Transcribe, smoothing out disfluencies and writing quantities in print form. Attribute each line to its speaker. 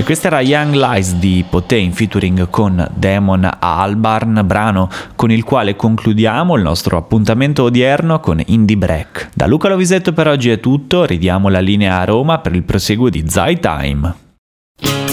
Speaker 1: questa era Young Lies di Potè in featuring con Damon Albarn, brano con il quale concludiamo il nostro appuntamento odierno con Indie Break. Da Luca Lovisetto per oggi è tutto, ridiamo la linea a Roma per il proseguo di Zai Time.